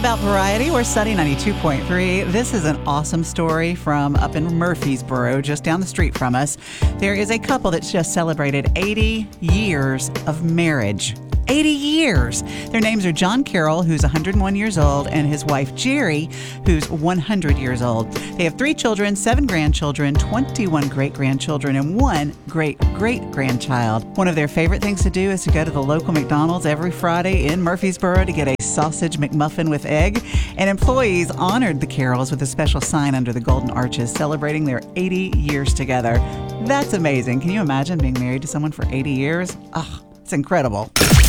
about variety. We're Sunny 92.3. This is an awesome story from up in Murfreesboro, just down the street from us. There is a couple that's just celebrated 80 years of marriage. 80 years. Their names are John Carroll, who's 101 years old, and his wife, Jerry, who's 100 years old. They have 3 children, 7 grandchildren, 21 great-grandchildren, and 1 great-great-grandchild. One of their favorite things to do is to go to the local McDonald's every Friday in Murfreesboro to get a sausage McMuffin with egg. And employees honored the Carrolls with a special sign under the Golden Arches celebrating their 80 years together. That's amazing. Can you imagine being married to someone for 80 years? Oh, it's incredible.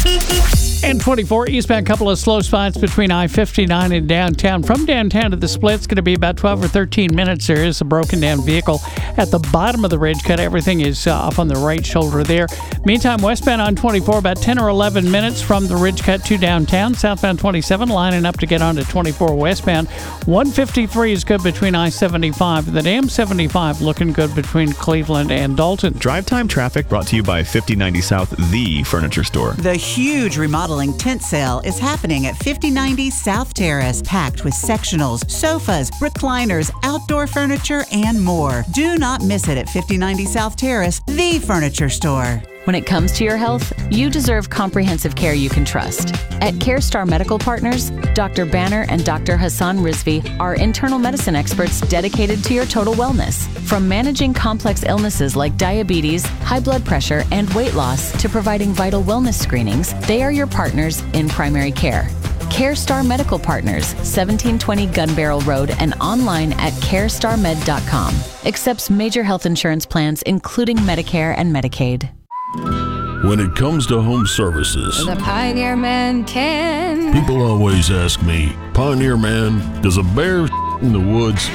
And 24 eastbound, couple of slow spots between I-59 and downtown. From downtown to the split, it's going to be about 12 or 13 minutes. There is a broken down vehicle at the bottom of the ridge cut. Everything is up on the right shoulder there. Meantime, westbound on 24, about 10 or 11 minutes from the ridge cut to downtown. Southbound 27 lining up to get onto 24 westbound. 153 is good between I-75. The Dam 75 looking good between Cleveland and Dalton. Drive time traffic brought to you by 5090 South, the furniture store. The huge remodeling tent sale is happening at 5090 South Terrace, packed with sectionals, sofas, recliners, outdoor furniture, and more. Do not miss it at 5090 South Terrace, the furniture store. When it comes to your health, you deserve comprehensive care you can trust. At CareStar Medical Partners, Dr. Banner and Dr. Hassan Rizvi are internal medicine experts dedicated to your total wellness. From managing complex illnesses like diabetes, high blood pressure, and weight loss to providing vital wellness screenings, they are your partners in primary care. CareStar Medical Partners, 1720 Gun Barrel Road, and online at carestarmed.com. Accepts major health insurance plans, including Medicare and Medicaid. When it comes to home services, the Pioneer Man can. People always ask me, Pioneer Man, does a bear in the woods?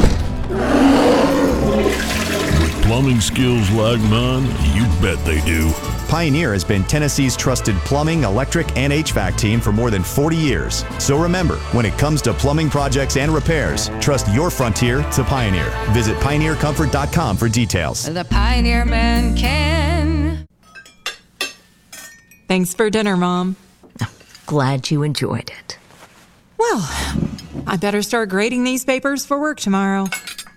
With plumbing skills like mine, you bet they do. Pioneer has been Tennessee's trusted plumbing, electric, and HVAC team for more than 40 years. So remember, when it comes to plumbing projects and repairs, trust your frontier to Pioneer. Visit pioneercomfort.com for details. The Pioneer Man can. Thanks for dinner, Mom. Glad you enjoyed it. Well, I better start grading these papers for work tomorrow.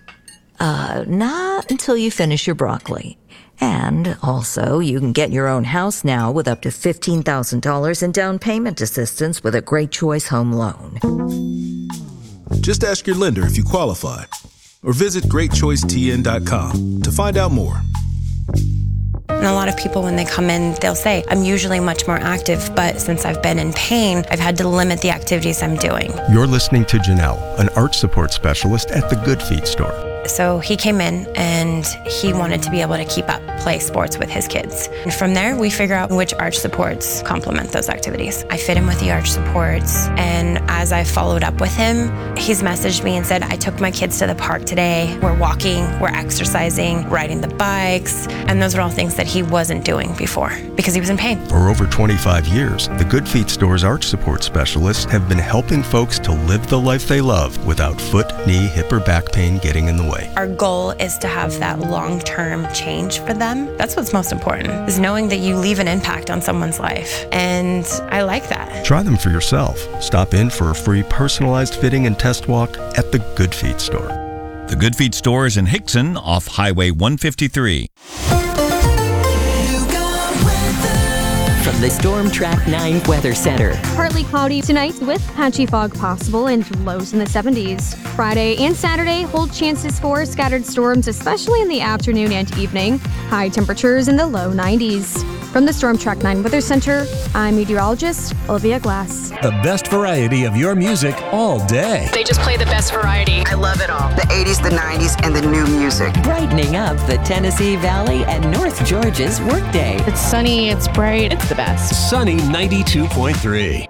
Not until you finish your broccoli. And also, you can get your own house now with up to $15,000 in down payment assistance with a Great Choice Home Loan. Just ask your lender if you qualify, or visit GreatChoiceTN.com to find out more. And a lot of people, when they come in, they'll say, I'm usually much more active, but since I've been in pain, I've had to limit the activities I'm doing. You're listening to Janelle, an arch support specialist at the Good Feet store. So he came in and he wanted to be able to keep up play sports with his kids. And from there, we figure out which arch supports complement those activities. I fit him with the arch supports, and as I followed up with him, he's messaged me and said, I took my kids to the park today. We're walking, we're exercising, riding the bikes, and those are all things that he wasn't doing before because he was in pain. For over 25 years, the Good Feet store's arch support specialists have been helping folks to live the life they love without foot, knee, hip, or back pain getting in the way. Our goal is to have that long-term change for them. That's what's most important, is knowing that you leave an impact on someone's life. And I like that. Try them for yourself. Stop in for a free personalized fitting and test walk at the Good Feet store. The Good Feet store is in Hickson off Highway 153. From the Storm Track 9 Weather Center. Partly cloudy tonight with patchy fog possible and lows in the 70s. Friday and Saturday hold chances for scattered storms, especially in the afternoon and evening. High temperatures in the low 90s. From the Storm Track 9 Weather Center, I'm meteorologist Olivia Glass. The best variety of your music all day. They just play the best variety. I love it all. The 80s, the 90s, and the new music. Brightening up the Tennessee Valley and North Georgia's workday. It's sunny, it's bright, it's the best. Sunny 92.3.